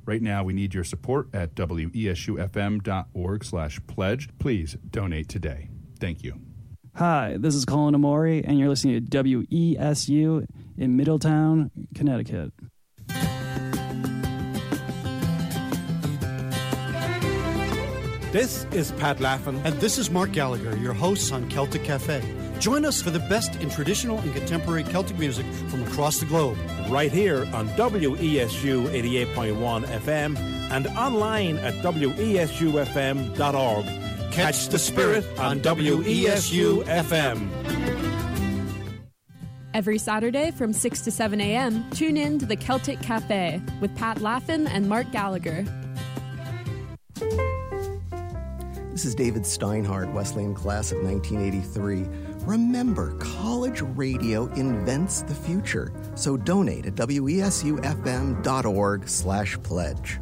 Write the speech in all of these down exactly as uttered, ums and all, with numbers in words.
Right now, we need your support at W E S U F M dot org slash pledge. Please donate today. Thank you. Hi, this is Colin Amori, and you're listening to W E S U in Middletown, Connecticut. This is Pat Laffin. And this is Mark Gallagher, your hosts on Celtic Cafe. Join us for the best in traditional and contemporary Celtic music from across the globe. Right here on W E S U eighty-eight point one F M and online at W E S U F M dot org. Catch the spirit on W E S U F M. Every Saturday from six to seven a.m., tune in to the Celtic Cafe with Pat Laffin and Mark Gallagher. This is David Steinhardt, Wesleyan class of nineteen eighty-three. Remember, college radio invents the future. So donate at W E S U F M dot org slash pledge.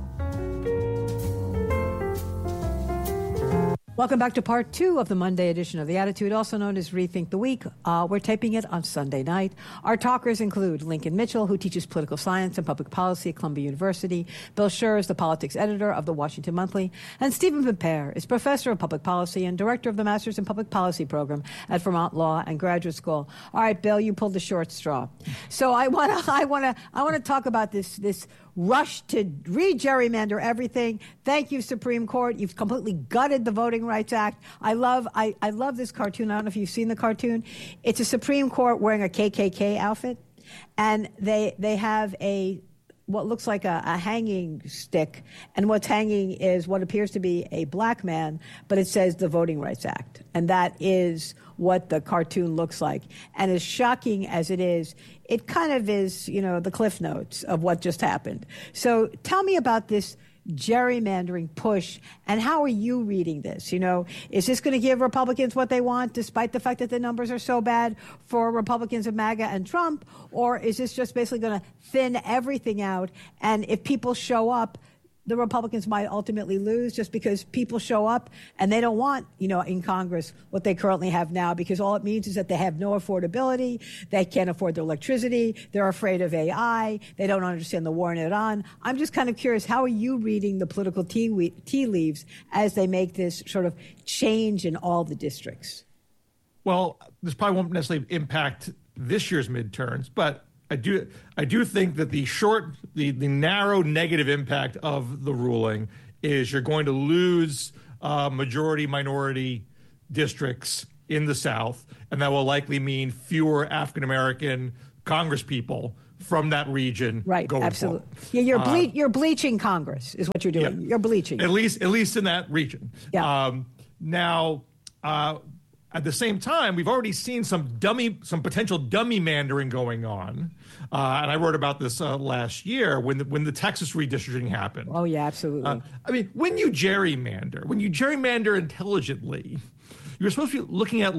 Welcome back to part two of the Monday edition of The Attitude, also known as Rethink the Week. Uh, we're taping it on Sunday night. Our talkers include Lincoln Mitchell, who teaches political science and public policy at Columbia University. Bill Scher is the politics editor of the Washington Monthly. And Stephen Pimpere is professor of public policy and director of the Masters in Public Policy program at Vermont Law and Graduate School. All right, Bill, you pulled the short straw. So I want to I want to I want to talk about this this rush to re-gerrymander everything. Thank you, Supreme Court. You've completely gutted the Voting Rights Act. I love I, I love this cartoon. I don't know if you've seen the cartoon. It's a Supreme Court wearing a K K K outfit, and they they have a what looks like a, a hanging stick, and what's hanging is what appears to be a black man, but it says the Voting Rights Act, and that is what the cartoon looks like. And as shocking as it is, it kind of is, you know, the cliff notes of what just happened. So tell me about this gerrymandering push, and how are you reading this? You know, is this going to give Republicans what they want, despite the fact that the numbers are so bad for Republicans of MAGA and Trump? Or is this just basically going to thin everything out? And if people show up, the Republicans might ultimately lose just because people show up and they don't want, you know, in Congress what they currently have now, because all it means is that they have no affordability, they can't afford their electricity, they're afraid of A I, they don't understand the war in Iran. I'm just kind of curious, how are you reading the political tea, we- tea leaves as they make this sort of change in all the districts? Well, this probably won't necessarily impact this year's midterms, but I do I do think that the short, the, the narrow negative impact of the ruling is you're going to lose uh, majority minority districts in the South, and that will likely mean fewer African-American Congress people from that region. Right, going absolutely. forward. Yeah, you're, ble- uh, you're bleaching Congress is what you're doing. Yeah. You're bleaching. At least, at least in that region. Yeah. Um, now, uh, at the same time, we've already seen some dummy, some potential dummy mandering going on, uh, and I wrote about this uh, last year when the, when the Texas redistricting happened. Oh yeah, absolutely. Uh, I mean, when you gerrymander, when you gerrymander intelligently, you're supposed to be looking at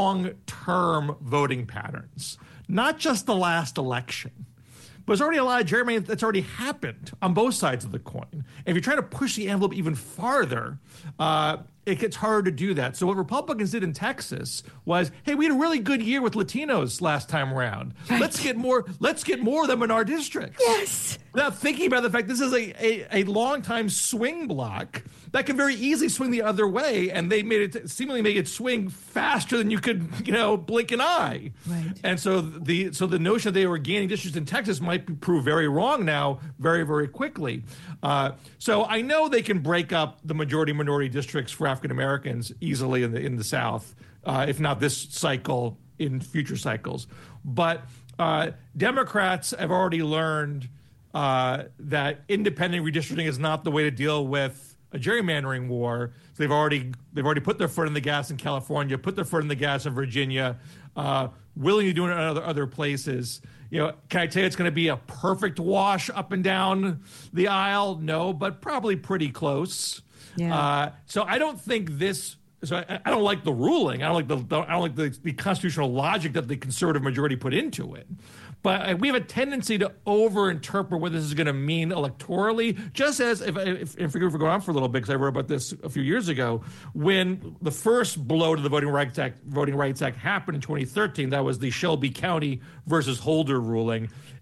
long-term voting patterns, not just the last election. But there's already a lot of gerrymandering that's already happened on both sides of the coin. And if you're trying to push the envelope even farther, uh, it gets harder to do that. So what Republicans did in Texas was, hey, we had a really good year with Latinos last time around. Right. Let's get more. Let's get more of them in our districts. Yes. Now, thinking about the fact this is a, a, a long-time swing block that can very easily swing the other way, and they made it seemingly make it swing faster than you could, you know, blink an eye. Right. And so the so the notion that they were gaining districts in Texas might be prove very wrong now, very very quickly. Uh, so I know they can break up the majority minority districts for African Americans easily in the in the South, uh, if not this cycle, in future cycles. But uh, Democrats have already learned uh, that independent redistricting is not the way to deal with a gerrymandering war. So they've already they've already put their foot in the gas in California, put their foot in the gas in Virginia, uh, willing to do it in other other places. You know, can I tell you it's going to be a perfect wash up and down the aisle? No, but probably pretty close. Yeah. Uh, so I don't think this. So I, I don't like the ruling. I don't like the I don't like the, the constitutional logic that the conservative majority put into it. But we have a tendency to overinterpret what this is going to mean electorally. Just as, if, if, if we're going on for a little bit, because I wrote about this a few years ago, when the first blow to the Voting Rights Act, Voting Rights Act happened in twenty thirteen, that was the Shelby County versus Holder ruling.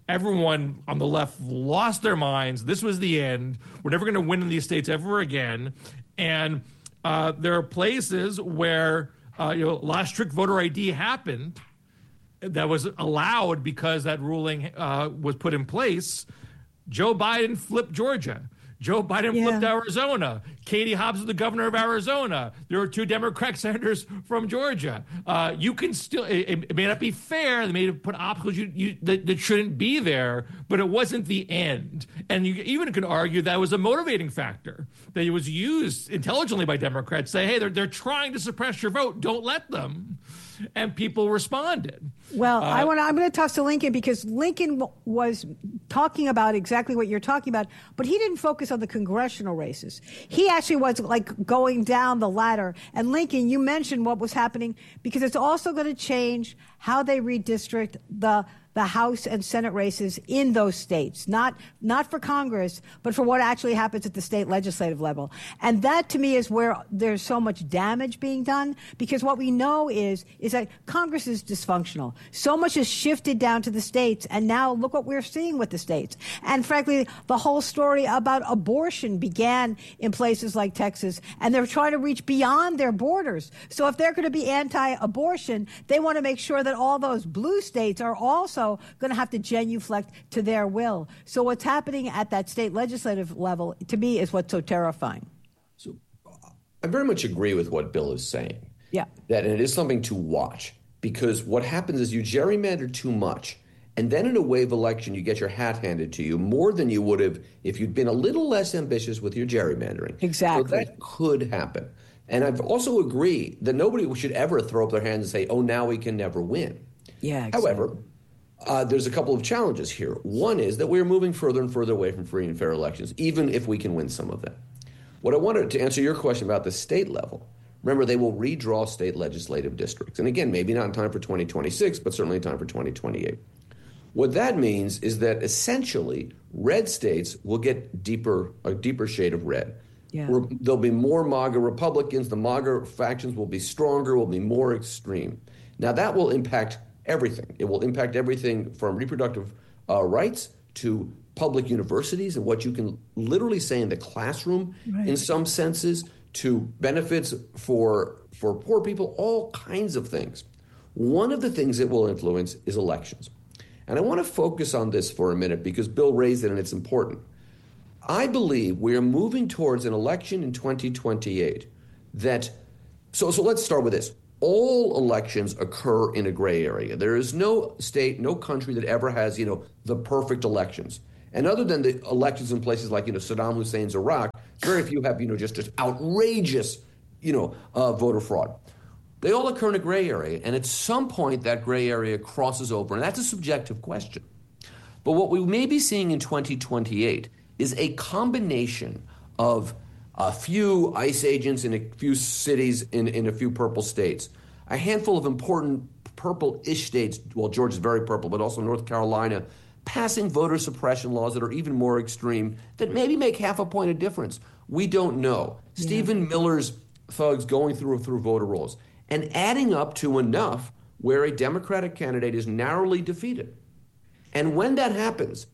everyone on the left lost their minds. This was the end. We're never going to win in these states ever again. And uh, there are places where uh, you know, last strict voter I D happened that was allowed because that ruling uh, was put in place. Joe Biden flipped Georgia. Joe Biden Yeah. flipped Arizona. Katie Hobbs is the governor of Arizona. There were two Democratic senators from Georgia. Uh, you can still, it, it may not be fair. They may have put obstacles you, you, that, that shouldn't be there, but it wasn't the end. And you even could argue that was a motivating factor, that it was used intelligently by Democrats. Say, hey, they're, they're trying to suppress your vote. Don't let them. And people responded. Well, uh, I want. I'm going to toss to Lincoln because Lincoln w- was talking about exactly what you're talking about, but he didn't focus on the congressional races. He actually was like going down the ladder. And Lincoln, you mentioned what was happening because it's also going to change how they redistrict the the House and Senate races in those states, not not for Congress, but for what actually happens at the state legislative level. And that, to me, is where there's so much damage being done, because what we know is is that Congress is dysfunctional. So much is shifted down to the states, and now look what we're seeing with the states. And frankly, the whole story about abortion began in places like Texas, and they're trying to reach beyond their borders. So if they're going to be anti-abortion, they want to make sure that all those blue states are also going to have to genuflect to their will. So what's happening at that state legislative level, to me, is what's so terrifying. So I very much agree with what Bill is saying. Yeah. That it is something to watch, because what happens is you gerrymander too much, and then in a wave election, you get your hat handed to you more than you would have if you'd been a little less ambitious with your gerrymandering. Exactly. So that could happen. And I've also agree that nobody should ever throw up their hands and say, oh, now we can never win. Yeah, exactly. However, uh, there's a couple of challenges here. One is that we're moving further and further away from free and fair elections, even if we can win some of them. What I wanted to answer your question about the state level, remember, they will redraw state legislative districts. And again, maybe not in time for twenty twenty-six, but certainly in time for twenty twenty-eight. What that means is that essentially red states will get deeper, a deeper shade of red. Yeah. Where there'll be more MAGA Republicans. The MAGA factions will be stronger, will be more extreme. Now, that will impact everything. It will impact everything from reproductive uh, rights to public universities and what you can literally say in the classroom, right, in some senses, to benefits for for poor people, all kinds of things. One of the things it will influence is elections. And I want to focus on this for a minute because Bill raised it and it's important. I believe we are moving towards an election in twenty twenty-eight that, so so let's start with this. All elections occur in a gray area. There is no state, no country that ever has, you know, the perfect elections. And other than the elections in places like, you know, Saddam Hussein's Iraq, very few have, you know, just, just outrageous, you know, uh, voter fraud. They all occur in a gray area. And at some point, that gray area crosses over. And that's a subjective question. But what we may be seeing in twenty twenty-eight is a combination of a few ICE agents in a few cities in, in a few purple states, a handful of important purple-ish states, well, Georgia's very purple, but also North Carolina, passing voter suppression laws that are even more extreme that maybe make half a point of difference. We don't know. Yeah. Stephen Miller's thugs going through through voter rolls and adding up to enough where a Democratic candidate is narrowly defeated. And when that happens,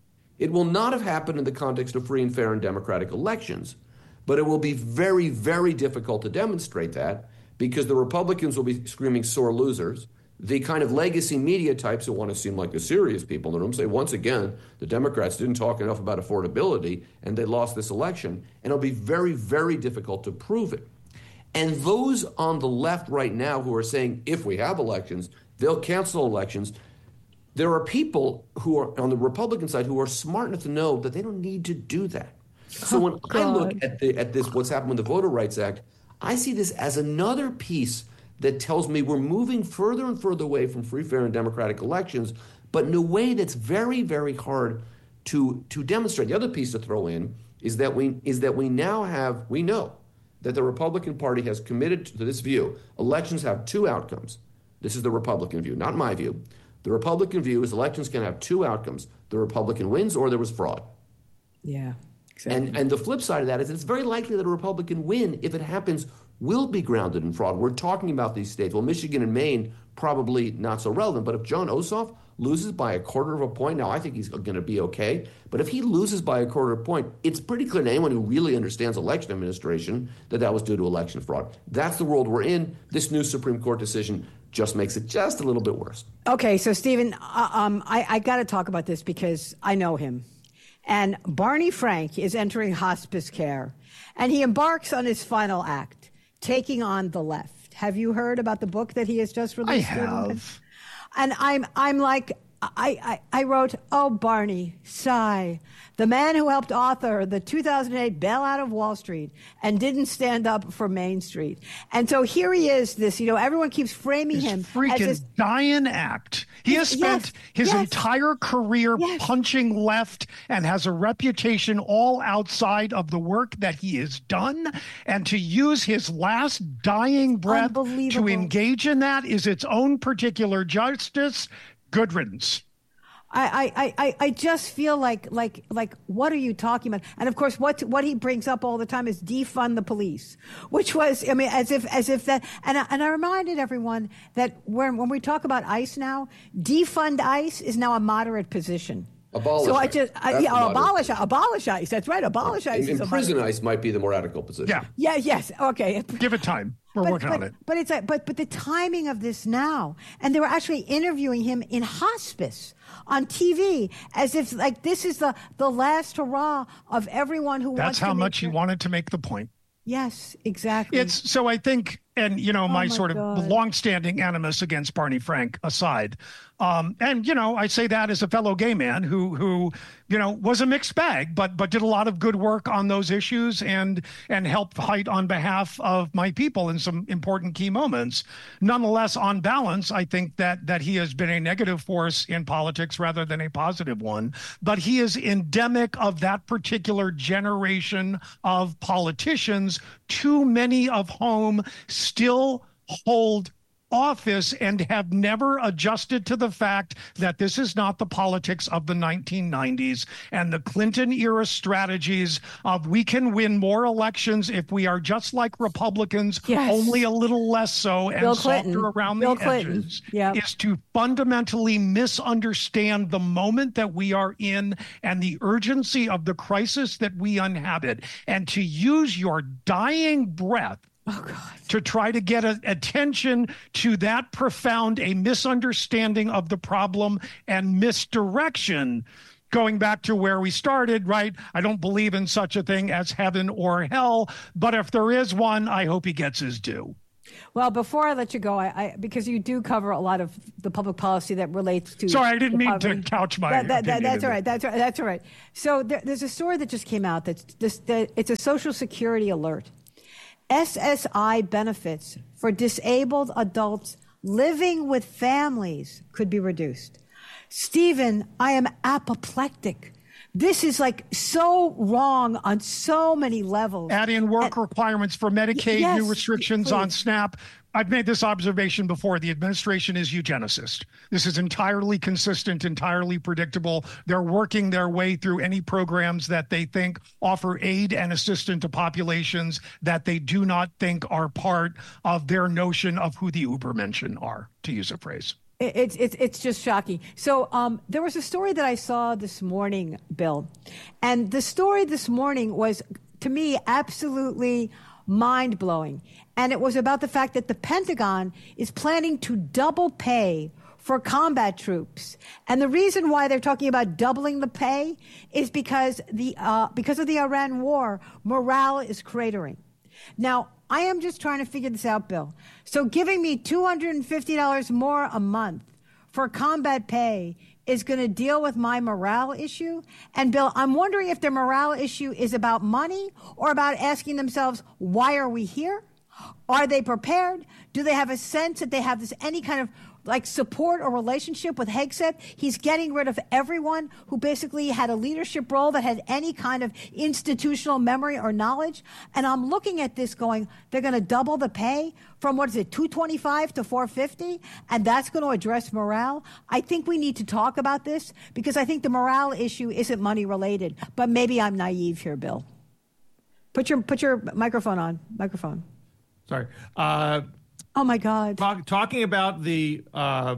it will not have happened in the context of free and fair and democratic elections, but it will be very, very difficult to demonstrate that because the Republicans will be screaming sore losers. The kind of legacy media types who want to seem like the serious people in the room say, once again, the Democrats didn't talk enough about affordability and they lost this election. And it'll be very, very difficult to prove it. And those on the left right now who are saying, if we have elections, they'll cancel elections. There are people who are on the Republican side who are smart enough to know that they don't need to do that. So when oh, I look at, the, at this, what's happened with the Voter Rights Act, I see this as another piece that tells me we're moving further and further away from free, fair, and democratic elections, but in a way that's very, very hard to to demonstrate. The other piece to throw in is that we is that we now have, we know that the Republican Party has committed to this view. Elections have two outcomes. This is the Republican view, not my view. The Republican view is elections can have two outcomes. The Republican wins or there was fraud. Yeah. Exactly. And and the flip side of that is it's very likely that a Republican win, if it happens, will be grounded in fraud. We're talking about these states. Well, Michigan and Maine, probably not so relevant. But if John Ossoff loses by a quarter of a point, now I think he's going to be okay. But if he loses by a quarter of a point, it's pretty clear to anyone who really understands election administration that that was due to election fraud. That's the world we're in. This new Supreme Court decision just makes it just a little bit worse. Okay, so Stephen, uh, um, I, I got to talk about this because I know him. And Barney Frank is entering hospice care, and he embarks on his final act, taking on the left. Have you heard about the book that he has just released? I have. And I'm, I'm like, I, I, I wrote, oh, Barney, sigh. The man who helped author the two thousand eight bailout of Wall Street and didn't stand up for Main Street. And so here he is, this, you know, everyone keeps framing his him freaking as this dying act. He has spent yes, his yes, entire career yes. punching left and has a reputation all outside of the work that he has done. And to use his last dying breath to engage in that is its own particular justice. Good riddance. I, I, I, I just feel like like like what are you talking about? And of course, what what he brings up all the time is defund the police, which was I mean as if as if that and I, and I reminded everyone that when when we talk about ICE now, defund ICE is now a moderate position. Abolish so I ICE. just I, yeah, abolish abolish ICE. That's right, abolish ICE. In, in prison ICE might be the more radical position. Yeah. Yeah. Yes. Okay. Give it time. We're but, working but, on it. But it's like, but but the timing of this now, and they were actually interviewing him in hospice on T V, as if like this is the the last hurrah of everyone who That's wants. how to much make he wanted to make the point. Yes, exactly. It's so I think, and you know, Oh my, my sort of God. longstanding animus against Barney Frank aside, um, and you know, I say that as a fellow gay man who, who, you know, was a mixed bag, but but did a lot of good work on those issues and and helped fight on behalf of my people in some important key moments. Nonetheless, on balance, I think that that he has been a negative force in politics rather than a positive one. But he is endemic of that particular generation of politicians, too many of whom still hold office and have never adjusted to the fact that this is not the politics of the nineteen nineties and the Clinton era strategies of we can win more elections if we are just like Republicans, Yes. only a little less so and Bill softer Clinton. around Bill the Clinton. edges, Yep. is to fundamentally misunderstand the moment that we are in and the urgency of the crisis that we inhabit, and to use your dying breath Oh God. to try to get a, attention to that profound a misunderstanding of the problem and misdirection. Going back to where we started, right? I don't believe in such a thing as heaven or hell, but if there is one, I hope he gets his due. Well, before I let you go, I, I because you do cover a lot of the public policy that relates to. Sorry, I didn't the mean poverty. to couch my That, that, that, opinion that's in all it. right. That's all right. That's all right. So there, there's a story that just came out that's this. That it's a Social Security alert. S S I benefits for disabled adults living with families could be reduced. Stephen, I am apoplectic. This is like so wrong on so many levels. Add in work And- requirements for Medicaid, Yes, new restrictions on please. SNAP. I've made this observation before. The administration is eugenicist. This is entirely consistent, entirely predictable. They're working their way through any programs that they think offer aid and assistance to populations that they do not think are part of their notion of who the Ubermenschen are, to use a phrase. It's it's it's just shocking. So um, there was a story that I saw this morning, Bill, and the story this morning was, to me, absolutely mind-blowing. And it was about the fact that the Pentagon is planning to double pay for combat troops. And the reason why they're talking about doubling the pay is because the uh, because of the Iran war, morale is cratering. Now, I am just trying to figure this out, Bill. So giving me two hundred fifty dollars more a month for combat pay is going to deal with my morale issue? And Bill, I'm wondering if their morale issue is about money or about asking themselves, why are we here? Are they prepared? Do they have a sense that they have this any kind of like support or relationship with Hegseth? He's getting rid of everyone who basically had a leadership role that had any kind of institutional memory or knowledge. And I'm looking at this going, they're going to double the pay from, what is it, two twenty-five to four fifty, and that's going to address morale. I think we need to talk about this because I think the morale issue isn't money related, but maybe I'm naive here, Bill. Put your put your microphone on. Microphone. Sorry. Uh, oh my God. Talk, talking about the uh,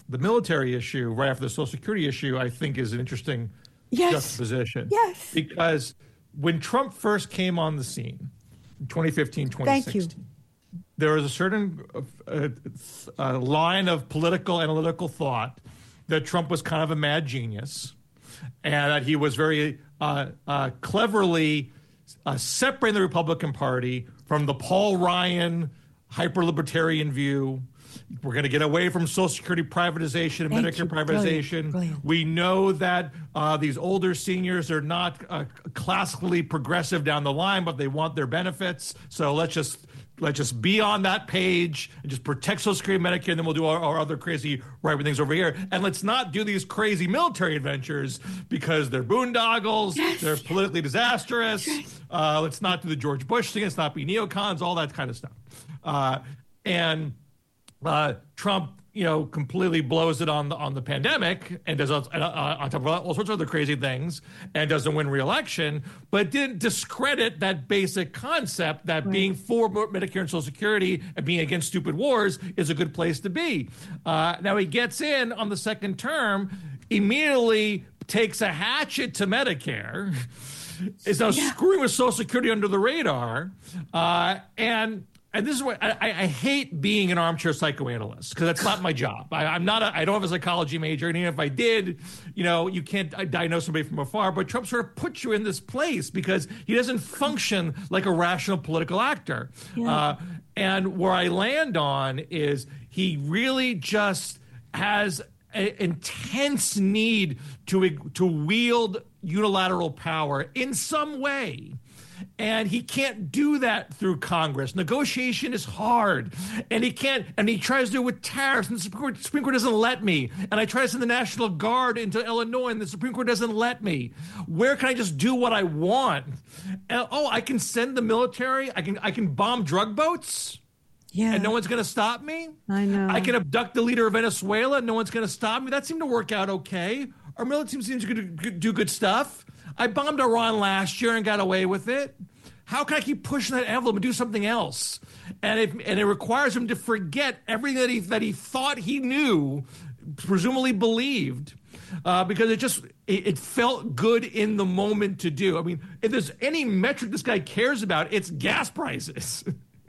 the military issue right after the Social Security issue, I think, is an interesting yes. juxtaposition. Yes. Because when Trump first came on the scene, in twenty fifteen, twenty sixteen, Thank you. there was a certain uh, uh, line of political analytical thought that Trump was kind of a mad genius and that he was very uh, uh, cleverly uh, separating the Republican Party from the Paul Ryan hyper-libertarian view. We're going to get away from Social Security privatization and Thank Medicare you. privatization. Brilliant. Brilliant. We know that uh, these older seniors are not uh, classically progressive down the line, but they want their benefits. So let's just let's just be on that page and just protect Social Security, Medicare, and then we'll do our, our other crazy right-wing things over here. And let's not do these crazy military adventures because they're boondoggles, yes. they're politically disastrous. Yes. Uh, let's not do the George Bush thing. Let's not be neocons, all that kind of stuff. Uh, and Uh, Trump, you know, completely blows it on the on the pandemic and does uh, on top of all sorts of other crazy things and doesn't win re-election, but didn't discredit that basic concept that right. being for Medicare and Social Security and being against stupid wars is a good place to be. Uh, now he gets in on the second term, immediately takes a hatchet to Medicare, is now yeah. screwing with Social Security under the radar, uh, and. And this is what I, I hate being an armchair psychoanalyst because that's not my job. I, I'm not. A, I don't have a psychology major, and even if I did, you know, you can't diagnose somebody from afar. But Trump sort of puts you in this place because he doesn't function like a rational political actor. Yeah. Uh, and where I land on is he really just has an intense need to to wield unilateral power in some way. And he can't do that through Congress. Negotiation is hard. And he can't, and he tries to do it with tariffs, and the Supreme Court, Supreme Court doesn't let me. And I try to send the National Guard into Illinois, and the Supreme Court doesn't let me. Where can I just do what I want? And, oh, I can send the military, I can I can bomb drug boats, yeah. and no one's going to stop me. I know. I can abduct the leader of Venezuela, and no one's going to stop me. That seemed to work out okay. Our military seems to do good stuff. I bombed Iran last year and got away with it. How can I keep pushing that envelope and do something else? And it, and it requires him to forget everything that he, that he thought he knew, presumably believed, uh, because it just it, it felt good in the moment to do. I mean, if there's any metric this guy cares about, it's gas prices.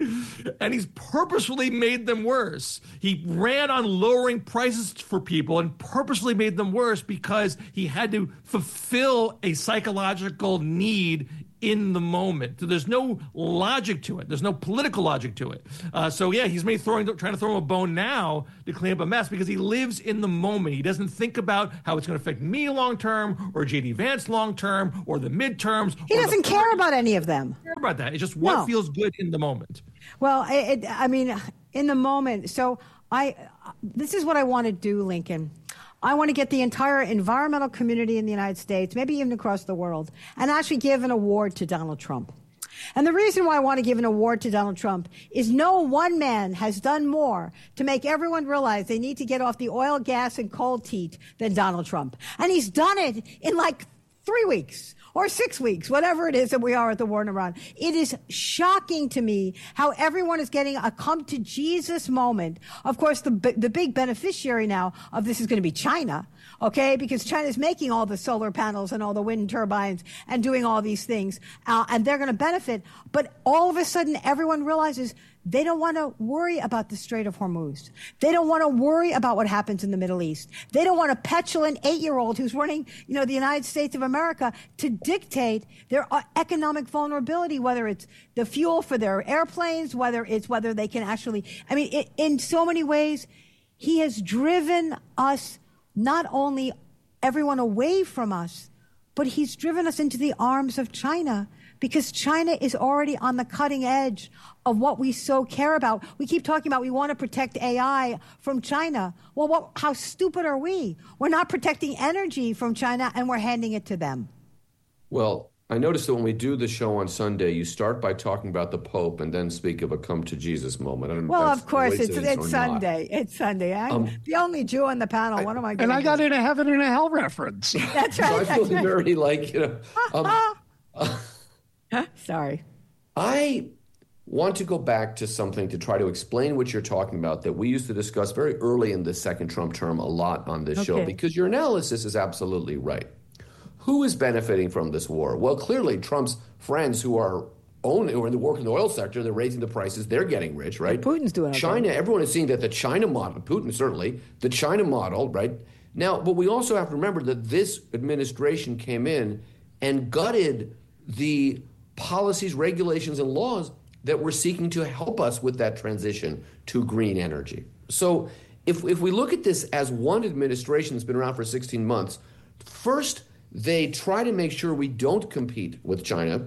And he's purposefully made them worse. He ran on lowering prices for people and purposely made them worse because he had to fulfill a psychological need in the moment. So there's no logic to it. There's no political logic to it. Uh, so yeah, he's maybe throwing, trying to throw him a bone now to clean up a mess because he lives in the moment. He doesn't think about how it's going to affect me long term, or J D Vance long term, or the midterms. He doesn't care about any of them. Care about that. It's just what no. feels good in the moment. Well, it, I mean, in the moment. So I, this is what I want to do, Lincoln. I want to get the entire environmental community in the United States, maybe even across the world, and actually give an award to Donald Trump. And the reason why I want to give an award to Donald Trump is no one man has done more to make everyone realize they need to get off the oil, gas, and coal teat than Donald Trump. And he's done it in like three weeks. Or six weeks, whatever it is that we are at the war in Iran. It is shocking to me how everyone is getting a come to Jesus moment. Of course, the the big beneficiary now of this is going to be China, okay? Because China is making all the solar panels and all the wind turbines and doing all these things, uh, and they're going to benefit. But all of a sudden, everyone realizes they don't want to worry about the Strait of Hormuz. They don't want to worry about what happens in the Middle East. They don't want a petulant eight-year-old who's running, you know, the United States of America to dictate their economic vulnerability, whether it's the fuel for their airplanes, whether it's whether they can actually, I mean, it, in so many ways, he has driven us, not only everyone away from us, but he's driven us into the arms of China, because China is already on the cutting edge of what we so care about. We keep talking about we want to protect A I from China. Well, what, how stupid are we? We're not protecting energy from China, and we're handing it to them. Well, I noticed that when we do the show on Sunday, you start by talking about the Pope and then speak of a come to Jesus moment. I don't know well, if of course, it's, it it's Sunday. Not. It's Sunday. I'm um, the only Jew on the panel. I, what am I going And I got in a heaven and a hell reference. That's right. So I feel that's very right. like, you know. Um, uh, Sorry. I want to go back to something to try to explain what you're talking about that we used to discuss very early in the second Trump term a lot on this okay. show, because your analysis is absolutely right. Who is benefiting from this war? Well, clearly Trump's friends who are own who are in the work in the oil sector, they're raising the prices, they're getting rich, right? And Putin's doing China, okay. Everyone is seeing that the China model, Putin certainly, the China model, right? Now, but we also have to remember that this administration came in and gutted the policies, regulations, and laws that were seeking to help us with that transition to green energy. So if if we look at this as one administration that's been around for sixteen months, first they try to make sure we don't compete with China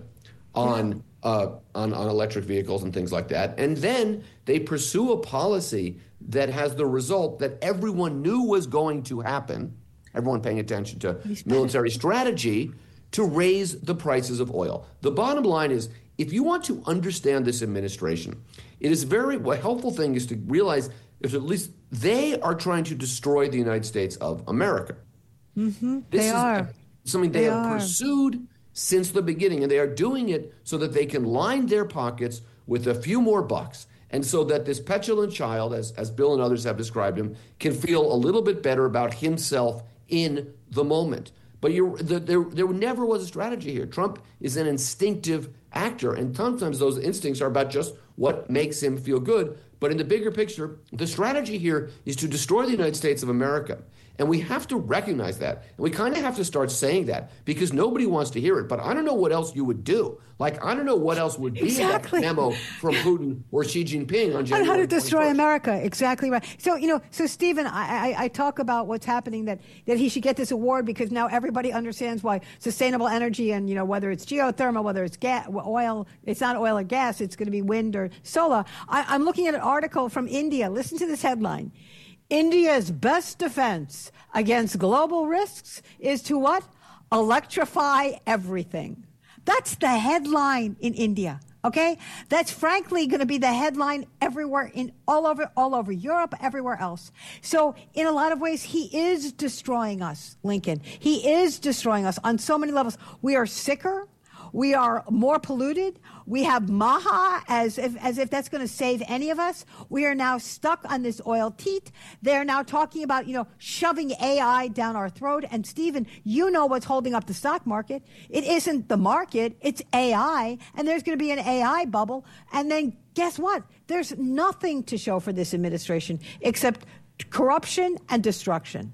on uh, on, on electric vehicles and things like that. And then they pursue a policy that has the result that everyone knew was going to happen, everyone paying attention to military strategy, to raise the prices of oil. The bottom line is, if you want to understand this administration, it is very, a helpful thing is to realize is at least they are trying to destroy the United States of America. Mm-hmm. This they is are. something they, they have are. pursued since the beginning, and they are doing it so that they can line their pockets with a few more bucks, and so that this petulant child, as, as Bill and others have described him, can feel a little bit better about himself in the moment. But you're, the, there, there never was a strategy here. Trump is an instinctive actor, and sometimes those instincts are about just what makes him feel good. But in the bigger picture, the strategy here is to destroy the United States of America. And we have to recognize that. And we kind of have to start saying that because nobody wants to hear it. But I don't know what else you would do. Like, I don't know what else would be exactly. in that memo from Putin or Xi Jinping on January on how to destroy twenty-first. America. Exactly right. So, you know, so Stephen, I, I, I talk about what's happening, that, that he should get this award because now everybody understands why sustainable energy and, you know, whether it's geothermal, whether it's gas, oil, it's not oil or gas, it's going to be wind or solar. I, I'm looking at an article from India. Listen to this headline. India's best defense against global risks is to what? Electrify everything. That's the headline in India. Okay? That's frankly going to be the headline everywhere in all over all over Europe, everywhere else. So in a lot of ways, he is destroying us, Lincoln. He is destroying us on so many levels. We are sicker. We are more polluted. We have Maha as if as if that's going to save any of us. We are now stuck on this oil teat. They're now talking about, you know, shoving A I down our throat. And Stephen, you know what's holding up the stock market. It isn't the market. It's A I. And there's going to be an A I bubble. And then guess what? There's nothing to show for this administration except corruption and destruction.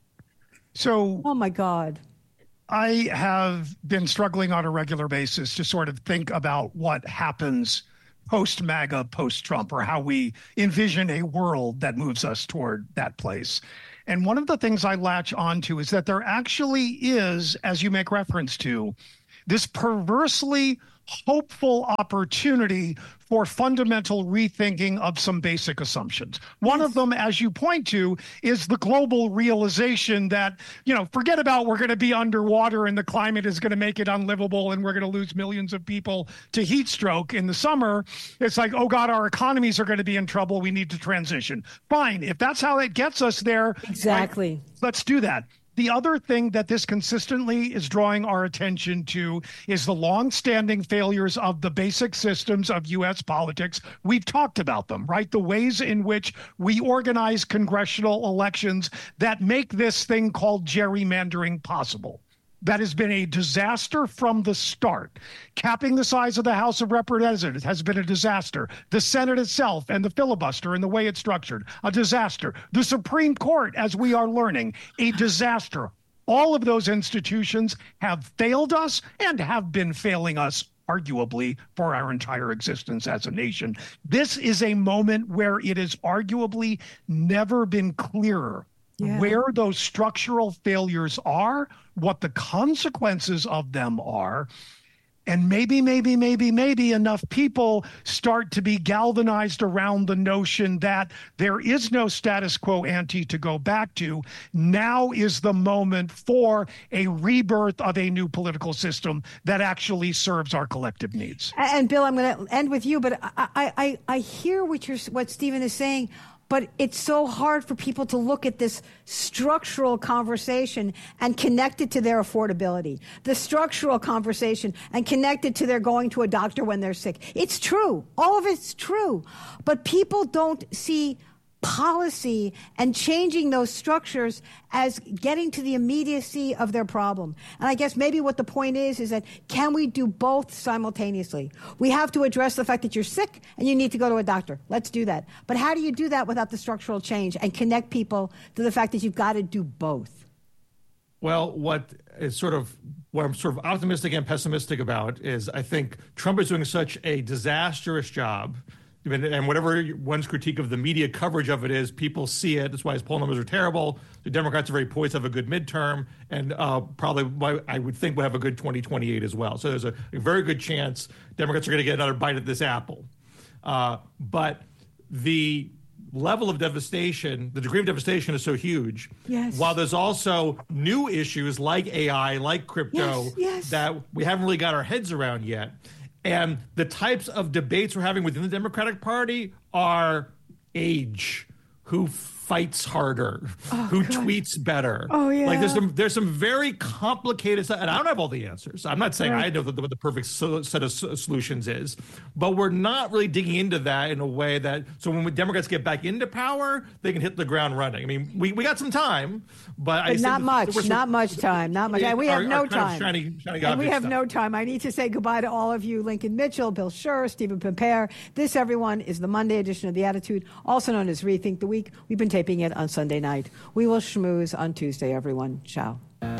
So, oh, my God. I have been struggling on a regular basis to sort of think about what happens post-MAGA, post-Trump, or how we envision a world that moves us toward that place. And one of the things I latch onto is that there actually is, as you make reference to, this perversely hopeful opportunity for fundamental rethinking of some basic assumptions. One of them, as you point to, is the global realization that, you know, forget about we're going to be underwater and the climate is going to make it unlivable and we're going to lose millions of people to heat stroke in the summer. It's like, oh God, our economies are going to be in trouble. We need to transition. Fine. If that's how it gets us there. Exactly. Right, let's do that. The other thing that this consistently is drawing our attention to is the long-standing failures of the basic systems of U S politics. We've talked about them, right? The ways in which we organize congressional elections that make this thing called gerrymandering possible. That has been a disaster from the start. Capping the size of the House of Representatives has been a disaster. The Senate itself and the filibuster and the way it's structured, a disaster. The Supreme Court, as we are learning, a disaster. All of those institutions have failed us and have been failing us arguably for our entire existence as a nation. This is a moment where it has arguably never been clearer Yeah. where those structural failures are, what the consequences of them are, and maybe, maybe, maybe, maybe enough people start to be galvanized around the notion that there is no status quo ante to go back to. Now is the moment for a rebirth of a new political system that actually serves our collective needs. And Bill, I'm going to end with you, but I, I, I hear what you're, what Stephen is saying. But it's so hard for people to look at this structural conversation and connect it to their affordability, the structural conversation and connect it to their going to a doctor when they're sick. It's true. All of it's true. But people don't see policy and changing those structures as getting to the immediacy of their problem. And I guess maybe what the point is, is that can we do both simultaneously? We have to address the fact that you're sick and you need to go to a doctor. Let's do that. But how do you do that without the structural change and connect people to the fact that you've got to do both? Well, what is sort of what I'm sort of optimistic and pessimistic about is I think Trump is doing such a disastrous job. And whatever one's critique of the media coverage of it is, people see it. That's why his poll numbers are terrible. The Democrats are very poised to have a good midterm, and uh, probably, I would think, will have a good twenty twenty-eight as well. So there's a, a very good chance Democrats are going to get another bite at this apple. Uh, but the level of devastation, the degree of devastation is so huge. Yes. While there's also new issues like A I, like crypto, yes, yes. that we haven't really got our heads around yet. And the types of debates we're having within the Democratic Party are age, who fights harder, oh, who God. tweets better. Oh, yeah. Like there's some there's some very complicated stuff, and I don't have all the answers. I'm not saying right. I know what the, what the perfect so, set of solutions is, but we're not really digging into that in a way that so when Democrats get back into power, they can hit the ground running. I mean, we, we got some time, but, but I not much, some, not much time, not much. And we have are, no are kind time. Of shiny, shiny and we have stuff. no time. I need to say goodbye to all of you, Lincoln Mitchell, Bill Scher, Stephen Pimpere. This, everyone, is the Monday edition of The Attitude, also known as Rethink the Week. We've been taping it on Sunday night. We will schmooze on Tuesday, everyone. Ciao.